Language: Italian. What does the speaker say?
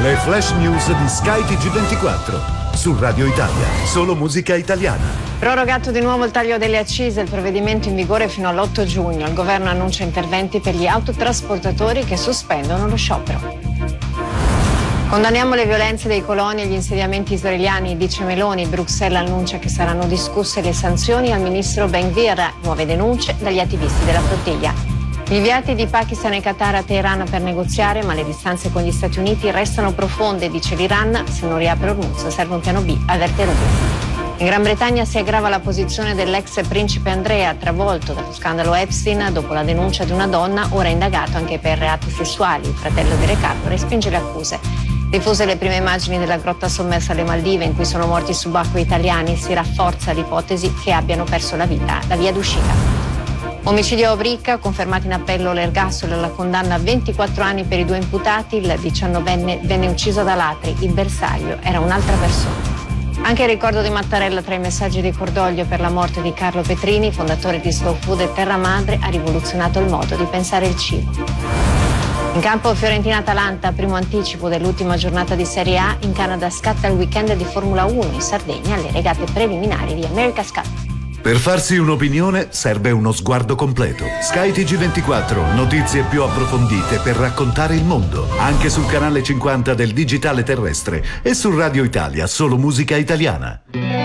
Le flash news di Sky TG24. Su Radio Italia, solo musica italiana. Prorogato di nuovo il taglio delle accise, il provvedimento in vigore fino all'8 giugno. Il governo annuncia interventi per gli autotrasportatori che sospendono lo sciopero. Condanniamo le violenze dei coloni e gli insediamenti israeliani, dice Meloni. Bruxelles annuncia che saranno discusse le sanzioni al ministro Ben-Gvir. Nuove denunce dagli attivisti della flottiglia. Gli inviati di Pakistan e Qatar a Teheran per negoziare, ma le distanze con gli Stati Uniti restano profonde, dice l'Iran. Se non riapre Hormuz serve un piano B, avverte Rubio. In Gran Bretagna si aggrava la posizione dell'ex principe Andrea, travolto dallo scandalo Epstein dopo la denuncia di una donna, ora indagato anche per reati sessuali. Il fratello di Recaro respinge le accuse. Diffuse le prime immagini della grotta sommersa alle Maldive in cui sono morti subacquei italiani, si rafforza l'ipotesi che abbiano perso la vita. La via d'uscita. Omicidio a Obricca, confermato in appello l'ergastolo e la condanna a 24 anni per i due imputati. Il 19enne venne ucciso da ladri, il bersaglio era un'altra persona. Anche il ricordo di Mattarella tra i messaggi di cordoglio per la morte di Carlo Petrini, fondatore di Slow Food e Terra Madre, ha rivoluzionato il modo di pensare il cibo. In campo Fiorentina-Atalanta, primo anticipo dell'ultima giornata di Serie A. In Canada scatta il weekend di Formula 1, in Sardegna le regate preliminari di America's Cup. Per farsi un'opinione serve uno sguardo completo. Sky TG24, notizie più approfondite per raccontare il mondo. Anche sul canale 50 del digitale terrestre e su Radio Italia, solo musica italiana.